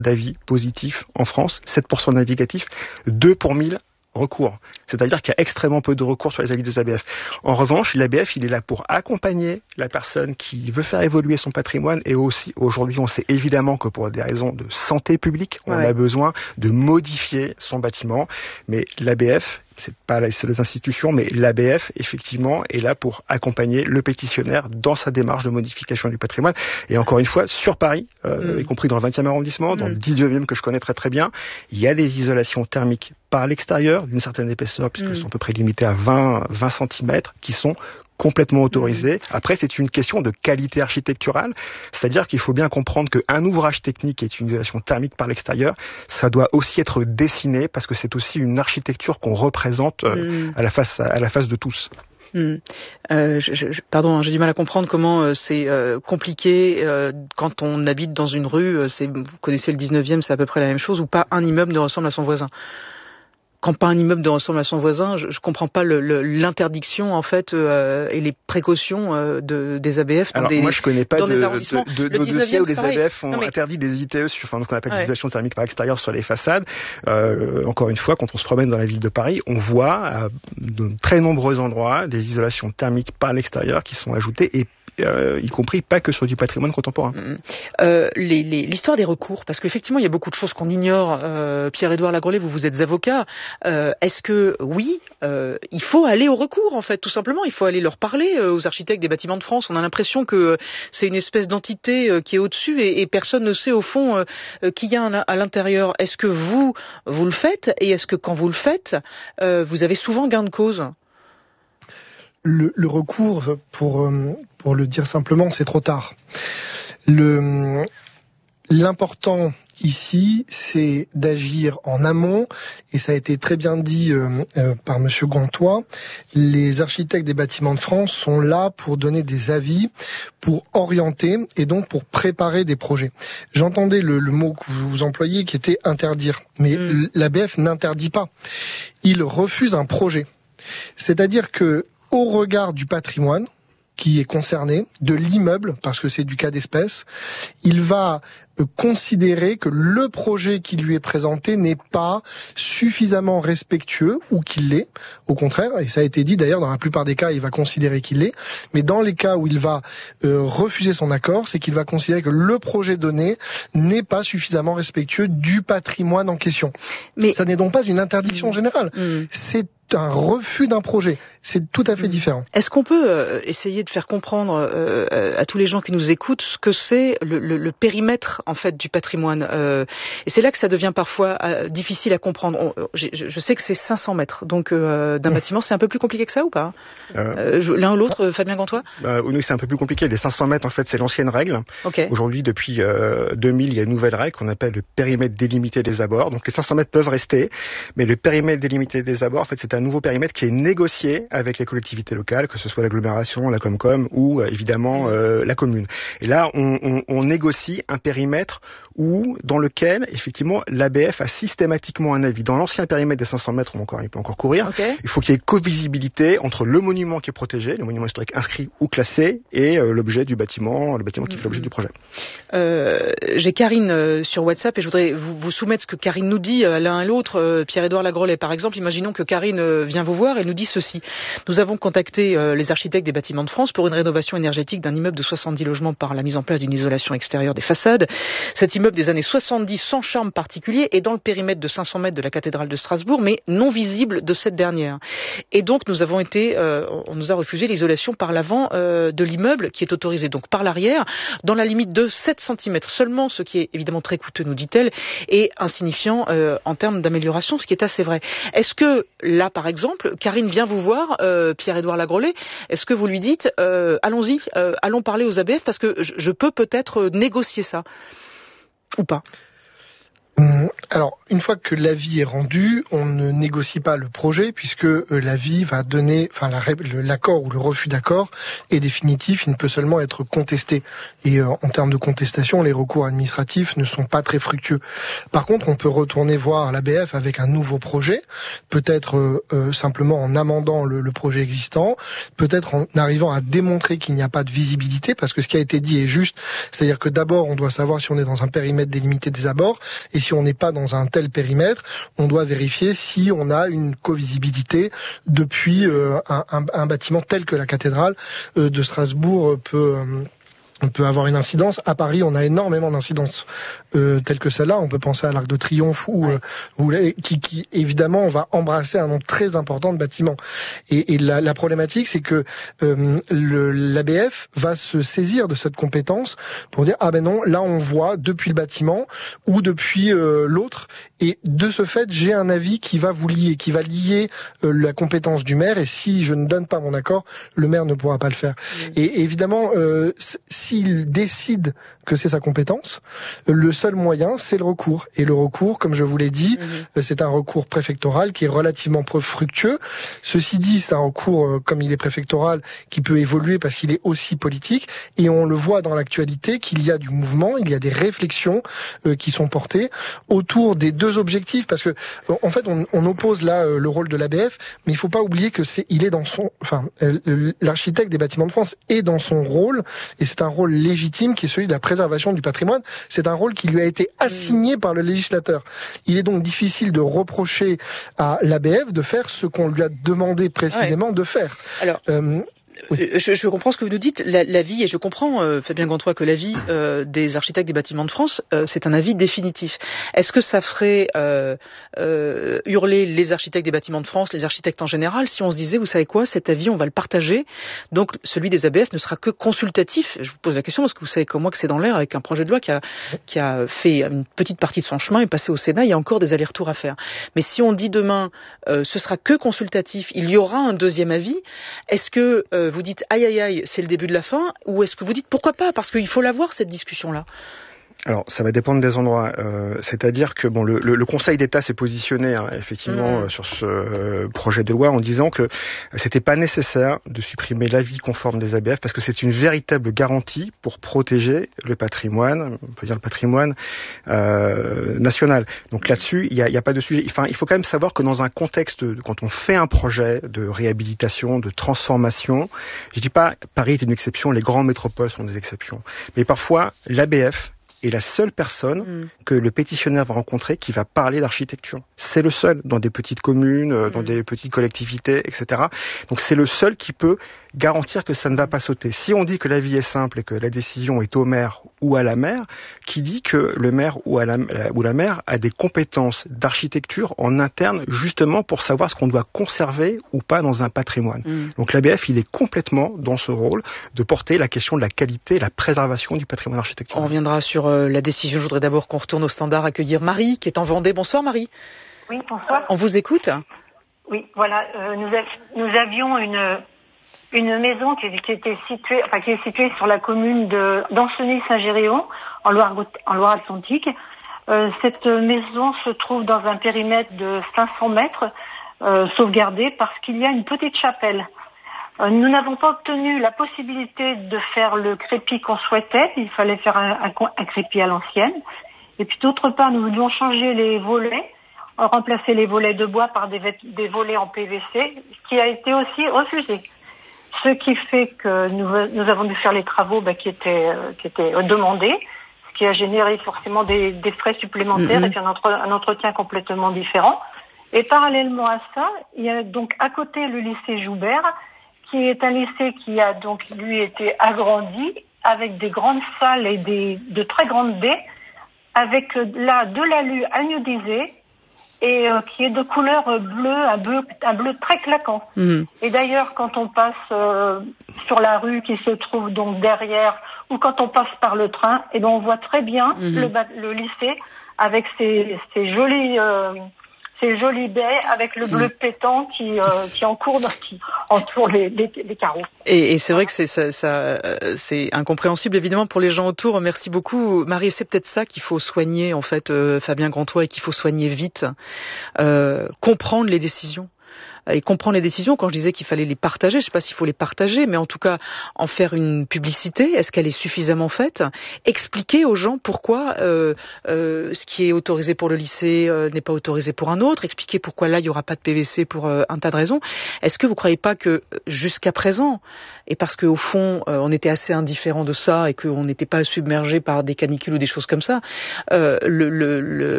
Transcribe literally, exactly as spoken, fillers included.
d'avis positifs en France, sept pour cent d'avis négatifs, deux pour mille recours. C'est-à-dire qu'il y a extrêmement peu de recours sur les avis des A B F. En revanche, l'A B F, il est là pour accompagner la personne qui veut faire évoluer son patrimoine, et aussi, aujourd'hui, on sait évidemment que pour des raisons de santé publique, on ouais. a besoin de modifier son bâtiment. Mais l'A B F, c'est pas les seules institutions, mais l'A B F, effectivement, est là pour accompagner le pétitionnaire dans sa démarche de modification du patrimoine. Et encore une fois, sur Paris, euh, mm. y compris dans le vingtième arrondissement, mm. dans le dix-neuvième que je connais très très bien, il y a des isolations thermiques par l'extérieur d'une certaine épaisseur, puisqu'elles mm. sont à peu près limitées à vingt centimètres, qui sont complètement autorisées. Mmh. Après, c'est une question de qualité architecturale, c'est-à-dire qu'il faut bien comprendre qu'un ouvrage technique est une isolation thermique par l'extérieur, ça doit aussi être dessiné, parce que c'est aussi une architecture qu'on représente euh, mmh. à la face à la face de tous. Mmh. Euh, je, je, pardon, hein, j'ai du mal à comprendre comment euh, c'est euh, compliqué euh, quand on habite dans une rue. Euh, c'est, vous connaissez le dix-neuvième, c'est à peu près la même chose, où pas un immeuble ne ressemble à son voisin. Quand pas un immeuble ne ressemble à son voisin, je, je comprends pas le, le, l'interdiction en fait euh, et les précautions euh, de, des A B F dans Alors, des moi je connais pas dans de, des arrondissements. de, de, de dossiers où les A B F ont non, mais... interdit des I T E sur, enfin, ce qu'on appelle ouais. des isolations thermiques par extérieur sur les façades. Euh, encore une fois, quand on se promène dans la ville de Paris, on voit à de très nombreux endroits des isolations thermiques par l'extérieur qui sont ajoutées, et Euh, y compris pas que sur du patrimoine contemporain. Mmh. Euh, les, les, l'histoire des recours, parce qu'effectivement il y a beaucoup de choses qu'on ignore. Euh, Pierre-Édouard Lagrollet, vous vous êtes avocat. Euh, est-ce que oui, euh, il faut aller au recours en fait, tout simplement. Il faut aller leur parler euh, aux architectes des bâtiments de France. On a l'impression que c'est une espèce d'entité euh, qui est au-dessus et, et personne ne sait au fond euh, qui y a à l'intérieur. Est-ce que vous vous le faites, et est-ce que quand vous le faites, euh, vous avez souvent gain de cause? Le, le recours, pour, pour le dire simplement, c'est trop tard. Le, l'important ici, c'est d'agir en amont, et ça a été très bien dit euh, euh, par Monsieur Gantois. Les architectes des bâtiments de France sont là pour donner des avis, pour orienter et donc pour préparer des projets. J'entendais le, le mot que vous employez qui était interdire, mais mmh. l'A B F n'interdit pas. Il refuse un projet. C'est-à-dire que au regard du patrimoine qui est concerné, de l'immeuble, parce que c'est du cas d'espèce, il va considérer que le projet qui lui est présenté n'est pas suffisamment respectueux, ou qu'il l'est, au contraire, et ça a été dit d'ailleurs, dans la plupart des cas, il va considérer qu'il l'est, mais dans les cas où il va euh, refuser son accord, c'est qu'il va considérer que le projet donné n'est pas suffisamment respectueux du patrimoine en question. Mais ça n'est donc pas une interdiction mmh. générale, mmh. c'est un refus d'un projet. C'est tout à fait différent. Est-ce qu'on peut euh, essayer de faire comprendre euh, à tous les gens qui nous écoutent ce que c'est le, le, le périmètre en fait du patrimoine, euh, et c'est là que ça devient parfois euh, difficile à comprendre. On, je, je sais que c'est cinq cents mètres, donc euh, d'un mmh. bâtiment, c'est un peu plus compliqué que ça ou pas euh, euh, je, L'un ou l'autre, euh, Fabien Gantois euh, Oui, c'est un peu plus compliqué. Les cinq cents mètres, en fait, c'est l'ancienne règle. Okay. Aujourd'hui, depuis euh, deux mille, il y a une nouvelle règle qu'on appelle le périmètre délimité des abords. Donc les cinq cents mètres peuvent rester, mais le périmètre délimité des abords, en fait, c'est un nouveau périmètre qui est négocié avec les collectivités locales, que ce soit l'agglomération, la Comcom ou euh, évidemment euh, la commune. Et là, on, on, on négocie un périmètre où, dans lequel, effectivement, l'A B F a systématiquement un avis. Dans l'ancien périmètre des cinq cents mètres, on encore, il peut encore courir. Okay. Il faut qu'il y ait covisibilité entre le monument qui est protégé, le monument historique inscrit ou classé, et euh, l'objet du bâtiment, le bâtiment qui fait l'objet du projet. Euh, j'ai Karine euh, sur WhatsApp, et je voudrais vous, vous soumettre ce que Karine nous dit euh, l'un à l'autre. Euh, Pierre-Édouard Lagrollet, par exemple, imaginons que Karine euh, vient vous voir et nous dit ceci. Nous avons contacté euh, les architectes des bâtiments de France pour une rénovation énergétique d'un immeuble de soixante-dix logements par la mise en place d'une isolation extérieure des façades. Cet immeuble des années soixante-dix, sans charme particulier, est dans le périmètre de cinq cents mètres de la cathédrale de Strasbourg, mais non visible de cette dernière. Et donc nous avons été, euh, on nous a refusé l'isolation par l'avant euh, de l'immeuble, qui est autorisé donc par l'arrière, dans la limite de sept centimètres seulement, ce qui est évidemment très coûteux, nous dit-elle, et insignifiant euh, en termes d'amélioration, ce qui est assez vrai. Est-ce que là, par exemple, Karine vient vous voir, euh, Pierre-Édouard Lagrollet, est-ce que vous lui dites euh, allons-y, euh, allons parler aux A B F parce que je, je peux peut-être négocier ça, ou pas? Alors, une fois que l'avis est rendu, on ne négocie pas le projet puisque euh, l'avis va donner, enfin la, l'accord ou le refus d'accord est définitif, il ne peut seulement être contesté. Et euh, en termes de contestation, les recours administratifs ne sont pas très fructueux. Par contre, on peut retourner voir l'A B F avec un nouveau projet, peut-être euh, euh, simplement en amendant le, le projet existant, peut-être en arrivant à démontrer qu'il n'y a pas de visibilité, parce que ce qui a été dit est juste, c'est-à-dire que d'abord on doit savoir si on est dans un périmètre délimité des abords, et si on n'est pas dans un tel périmètre, on doit vérifier si on a une covisibilité depuis euh, un, un, un bâtiment tel que la cathédrale euh, de Strasbourg peut... Euh, On peut avoir une incidence. À Paris, on a énormément d'incidences euh, telles que celle-là. On peut penser à l'Arc de Triomphe, où, ouais. euh, où qui, qui évidemment va embrasser un nombre très important de bâtiments. Et, et la, la problématique, c'est que euh, le, l'A B F va se saisir de cette compétence pour dire ah ben non, là on voit depuis le bâtiment ou depuis euh, l'autre. Et de ce fait, j'ai un avis qui va vous lier, qui va lier euh, la compétence du maire. Et si je ne donne pas mon accord, le maire ne pourra pas le faire. Mmh. Et, et évidemment, euh, si s'il décide que c'est sa compétence, le seul moyen, c'est le recours. Et le recours, comme je vous l'ai dit, mmh. c'est un recours préfectoral qui est relativement peu fructueux. Ceci dit, c'est un recours, comme il est préfectoral, qui peut évoluer parce qu'il est aussi politique. Et on le voit dans l'actualité qu'il y a du mouvement, il y a des réflexions euh, qui sont portées autour des deux objectifs. Parce que, en fait, on, on oppose là euh, le rôle de l'A B F, mais il ne faut pas oublier que c'est, il est dans son, enfin, euh, l'architecte des Bâtiments de France est dans son rôle, et c'est un rôle légitime qui est celui de la préservation du patrimoine. C'est un rôle qui lui a été assigné par le législateur. Il est donc difficile de reprocher à l'A B F de faire ce qu'on lui a demandé précisément ouais. de faire. Alors, euh... Oui. Je, je comprends ce que vous nous dites, l'avis, et je comprends, euh, Fabien Gantois, que l'avis euh, des architectes des Bâtiments de France, euh, c'est un avis définitif. Est-ce que ça ferait euh, euh, hurler les architectes des Bâtiments de France, les architectes en général, si on se disait, vous savez quoi, cet avis, on va le partager, donc celui des A B F ne sera que consultatif? Je vous pose la question parce que vous savez comme moi que c'est dans l'air, avec un projet de loi qui a, qui a fait une petite partie de son chemin et passé au Sénat, il y a encore des allers-retours à faire. Mais si on dit demain, euh, ce sera que consultatif, il y aura un deuxième avis, est-ce que euh, vous dites aïe aïe aïe, c'est le début de la fin, ou est-ce que vous dites pourquoi pas, parce qu'il faut l'avoir cette discussion-là? Alors, ça va dépendre des endroits. Euh, c'est-à-dire que bon, le, le, le Conseil d'État s'est positionné hein, effectivement mmh. euh, sur ce euh, projet de loi en disant que c'était pas nécessaire de supprimer l'avis conforme des A B F parce que c'est une véritable garantie pour protéger le patrimoine, on peut dire le patrimoine euh, national. Donc là-dessus, il y a, il y a pas de sujet. Enfin, il faut quand même savoir que dans un contexte, de, quand on fait un projet de réhabilitation, de transformation, je dis pas Paris est une exception, les grandes métropoles sont des exceptions, mais parfois l'A B F est la seule personne mmh. que le pétitionnaire va rencontrer qui va parler d'architecture. C'est le seul dans des petites communes, mmh. dans des petites collectivités, et cetera. Donc c'est le seul qui peut garantir que ça ne va pas sauter. Si on dit que l'avis est simple et que la décision est au maire ou à la maire, qui dit que le maire ou, à la, ou la maire a des compétences d'architecture en interne justement pour savoir ce qu'on doit conserver ou pas dans un patrimoine. Mmh. Donc l'A B F, il est complètement dans ce rôle de porter la question de la qualité et la préservation du patrimoine architectural. On reviendra sur euh, la décision. Je voudrais d'abord qu'on retourne au standard, accueillir Marie qui est en Vendée. Bonsoir Marie. Oui, bonsoir. On vous écoute. Oui, voilà. Euh, nous, av- nous avions une... Une maison qui, qui était située, enfin qui est située sur la commune de d'Ancenis-Saint-Géréon, en Loire, en Loire-Atlantique. Euh, cette maison se trouve dans un périmètre de cinq cents mètres, euh, sauvegardé parce qu'il y a une petite chapelle. Euh, nous n'avons pas obtenu la possibilité de faire le crépi qu'on souhaitait. Il fallait faire un, un, un crépi à l'ancienne. Et puis d'autre part, nous voulions changer les volets, remplacer les volets de bois par des, des volets en P V C, ce qui a été aussi refusé. Ce qui fait que nous, nous avons dû faire les travaux bah, qui étaient euh, qui étaient demandés, ce qui a généré forcément des, des frais supplémentaires mm-hmm. et puis un, entre, un entretien complètement différent. Et parallèlement à ça, il y a donc à côté le lycée Joubert, qui est un lycée qui a donc lui été agrandi avec des grandes salles et des de très grandes baies, avec là de l'alu anodisé. Et euh, qui est de couleur bleue, un bleu, un bleu très claquant. Mmh. Et d'ailleurs, quand on passe euh, sur la rue qui se trouve donc derrière, ou quand on passe par le train, et ben on voit très bien mmh. le, le lycée avec ses, ses jolis, euh, ces jolies baies avec le bleu pétant qui, euh, qui encourt, qui entoure les, les, les carreaux. Et, et c'est vrai que c'est, ça, ça, c'est incompréhensible évidemment pour les gens autour. Merci beaucoup, Marie. C'est peut-être ça qu'il faut soigner en fait, euh, Fabien Grantois, et qu'il faut soigner vite, euh, comprendre les décisions. Et comprendre les décisions, quand je disais qu'il fallait les partager, je ne sais pas s'il faut les partager, mais en tout cas en faire une publicité, est-ce qu'elle est suffisamment faite? Expliquer aux gens pourquoi euh, euh, ce qui est autorisé pour le lycée euh, n'est pas autorisé pour un autre, expliquer pourquoi là il n'y aura pas de P V C pour euh, un tas de raisons. Est-ce que vous ne croyez pas que jusqu'à présent, et parce qu'au fond euh, on était assez indifférent de ça et qu'on n'était pas submergé par des canicules ou des choses comme ça, euh, le, le, le